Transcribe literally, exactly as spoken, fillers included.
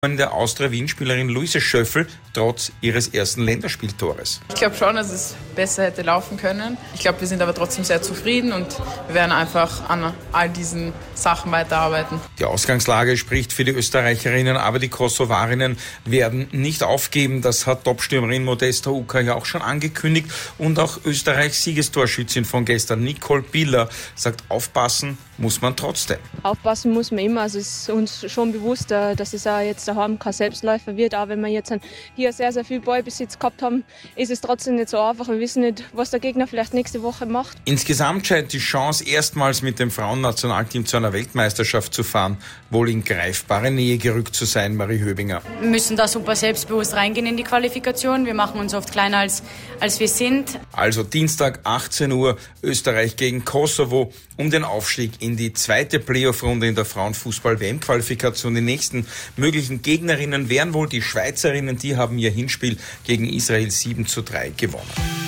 der Austria-Wien-Spielerin Luise Schöffel trotz ihres ersten Länderspieltores. Ich glaube schon, dass es besser hätte laufen können. Ich glaube, wir sind aber trotzdem sehr zufrieden und wir werden einfach an all diesen Sachen weiterarbeiten. Die Ausgangslage spricht für die Österreicherinnen, aber die Kosovarinnen werden nicht aufgeben. Das hat Topstürmerin Modesta Uka ja auch schon angekündigt. Und auch Österreichs Siegestorschützin von gestern, Nicole Biller, sagt, aufpassen muss man trotzdem. Aufpassen muss man immer. Also es ist uns schon bewusst, dass es auch jetzt daheim kein Selbstläufer wird. Auch wenn wir jetzt hier sehr, sehr viel Ballbesitz gehabt haben, ist es trotzdem nicht so einfach. Wir wissen nicht, was der Gegner vielleicht nächste Woche macht. Insgesamt scheint die Chance, erstmals mit dem Frauennationalteam zu einer Weltmeisterschaft zu fahren, wohl in greifbare Nähe gerückt zu sein, Marie Höbinger. Wir müssen da super selbstbewusst reingehen in die Qualifikation. Wir machen uns oft kleiner, als, als wir sind. Also Dienstag achtzehn Uhr, Österreich gegen Kosovo um den Aufstieg in die zweite Playoff-Runde in der Frauenfußball-W M-Qualifikation. Die nächsten möglichen Gegnerinnen wären wohl die Schweizerinnen. Die haben ihr Hinspiel gegen Israel sieben zu drei gewonnen.